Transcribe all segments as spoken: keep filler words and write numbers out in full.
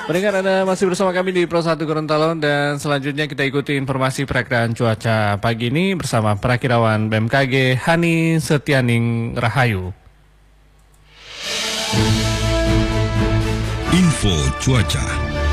Pendengar, Anda masih bersama kami di Pro satu Gorontalo dan selanjutnya kita ikuti informasi perakiraan cuaca pagi ini bersama perakirawan B M K G Hani Setianing Rahayu. Info cuaca.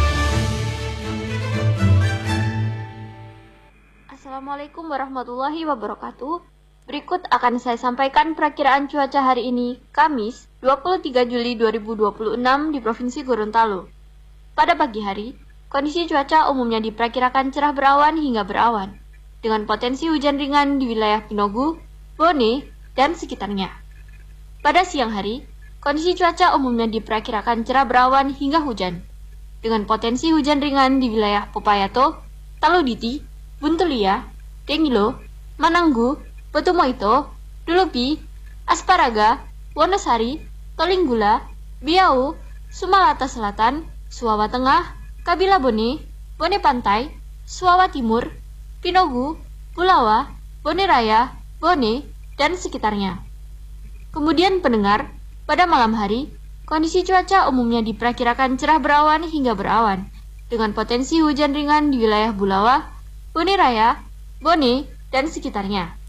Assalamualaikum warahmatullahi wabarakatuh. Berikut akan saya sampaikan perakiraan cuaca hari ini, Kamis, dua puluh tiga Juli dua ribu dua puluh enam di Provinsi Gorontalo. Pada pagi hari, kondisi cuaca umumnya diperkirakan cerah berawan hingga berawan, dengan potensi hujan ringan di wilayah Pinogu, Bone, dan sekitarnya. Pada siang hari, kondisi cuaca umumnya diperkirakan cerah berawan hingga hujan, dengan potensi hujan ringan di wilayah Popayato, Taloditi, Buntulia, Dengilo, Mananggu, Botumoito, Dulupi, Asparaga, Wonosari, Tolinggula, Biau, Sumalata Selatan, Suawa Tengah, Kabila Bone, Bone Pantai, Suawa Timur, Pinogu, Pulawa, Bone Raya, Bone, dan sekitarnya. Kemudian pendengar, pada malam hari, kondisi cuaca umumnya diperkirakan cerah berawan hingga berawan, dengan potensi hujan ringan di wilayah Bulawa, Bone Raya, Bone, dan sekitarnya.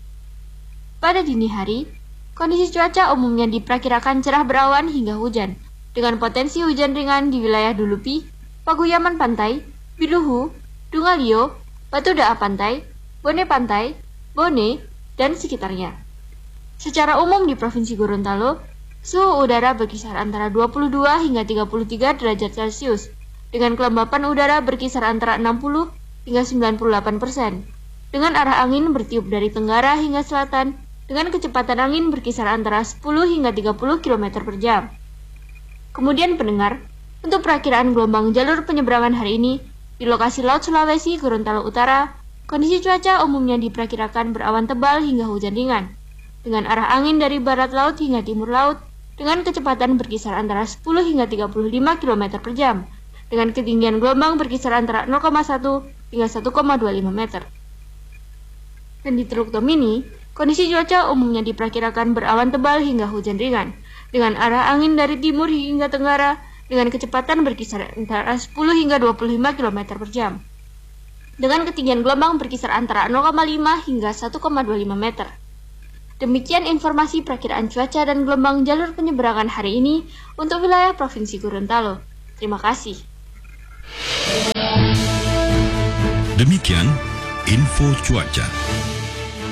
Pada dini hari, kondisi cuaca umumnya diperkirakan cerah berawan hingga hujan, dengan potensi hujan ringan di wilayah Dulupi, Paguyaman Pantai, Biluhu, Dungalio, Batu Daa Pantai, Bone Pantai, Bone, dan sekitarnya. Secara umum di Provinsi Gorontalo, suhu udara berkisar antara dua puluh dua hingga tiga puluh tiga derajat Celcius, dengan kelembapan udara berkisar antara enam puluh hingga sembilan puluh delapan persen, dengan arah angin bertiup dari tenggara hingga selatan, dengan kecepatan angin berkisar antara sepuluh hingga tiga puluh kilometer per jam. Kemudian pendengar, untuk perakiraan gelombang jalur penyeberangan hari ini, di lokasi Laut Sulawesi, Gorontalo Utara, kondisi cuaca umumnya diperkirakan berawan tebal hingga hujan ringan, dengan arah angin dari barat laut hingga timur laut, dengan kecepatan berkisar antara sepuluh hingga tiga puluh lima kilometer per jam, dengan ketinggian gelombang berkisar antara nol koma satu hingga satu koma dua lima meter. Dan di Teluk Tomini, kondisi cuaca umumnya diperkirakan berawan tebal hingga hujan ringan, dengan arah angin dari timur hingga tenggara, dengan kecepatan berkisar antara sepuluh hingga dua puluh lima kilometer per jam, dengan ketinggian gelombang berkisar antara nol koma lima hingga satu koma dua lima meter. Demikian informasi perakiraan cuaca dan gelombang jalur penyeberangan hari ini untuk wilayah Provinsi Gorontalo. Terima kasih. Demikian info cuaca.